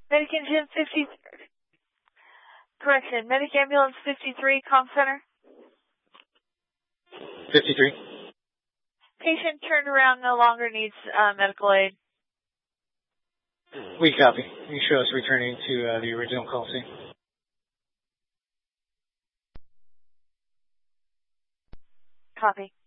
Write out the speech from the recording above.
Medic Engine 50, correction, Medic Ambulance 53, comm center. 53. Patient turned around, no longer needs medical aid. We copy. You show us returning to the original call scene. Copy.